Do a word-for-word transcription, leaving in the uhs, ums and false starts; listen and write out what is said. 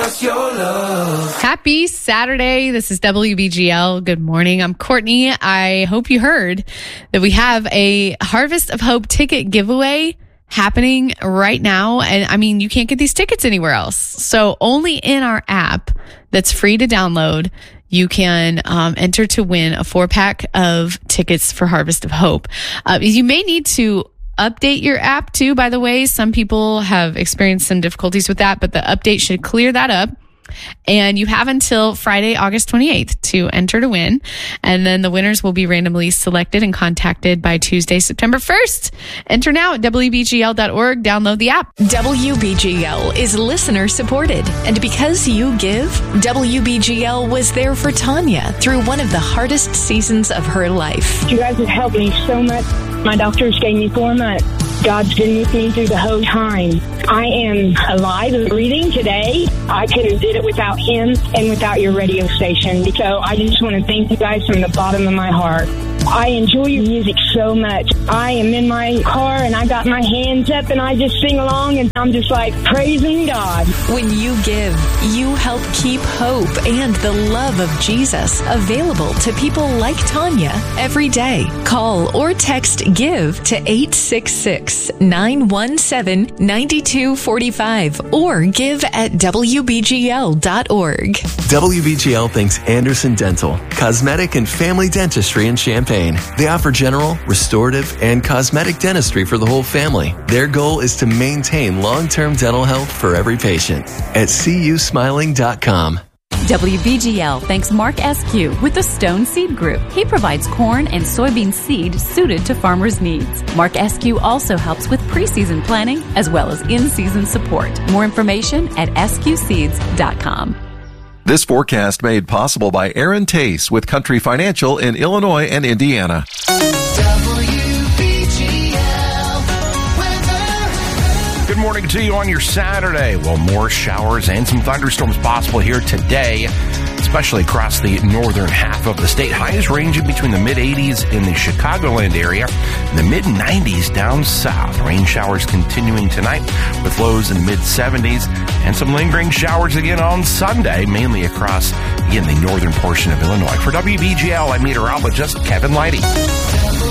us your love. Happy Saturday. This is W B G L. Good morning. I'm Courtney. I hope you heard that we have a Harvest of Hope ticket giveaway happening right now. And I mean, you can't get these tickets anywhere else. So only in our app that's free to download, you can um, enter to win a four pack of tickets for Harvest of Hope. Uh, you may need to update your app too, by the way. Some people have experienced some difficulties with that, but the update should clear that up. And you have until Friday, August twenty-eighth to enter to win. And then the winners will be randomly selected and contacted by Tuesday, September first. Enter now at W B G L dot org. Download the app. W B G L is listener supported. And because you give, W B G L was there for Tanya through one of the hardest seasons of her life. You guys have helped me so much. My doctors gave me four months. God's been with me through the whole time. I am alive and breathing today. I couldn't have did it without him and without your radio station. So I just want to thank you guys from the bottom of my heart. I enjoy your music so much. I am in my car and I got my hands up and I just sing along and I'm just like praising God. When you give, you help keep hope and the love of Jesus available to people like Tanya every day. Call or text GIVE to eight six six, nine one seven, nine two four five or give at W B G L dot org. W B G L thanks Anderson Dental, cosmetic and family dentistry in Champaign. They offer general, restorative, and cosmetic dentistry for the whole family. Their goal is to maintain long-term dental health for every patient at C U smiling dot com. W B G L thanks Mark Eskew with the Stone Seed Group. He provides corn and soybean seed suited to farmers' needs. Mark Eskew also helps with preseason planning as well as in-season support. More information at eskew seeds dot com. This forecast made possible by Aaron Tace with Country Financial in Illinois and Indiana. Good morning to you on your Saturday. Well, more showers and some thunderstorms possible here today, especially across the northern half of the state. Highs ranging between the mid eighties in the Chicagoland area and the mid nineties down south. Rain showers continuing tonight with lows in the mid seventies and some lingering showers again on Sunday, mainly across, again, the northern portion of Illinois. For W B G L, I'm meteorologist Kevin Leidy.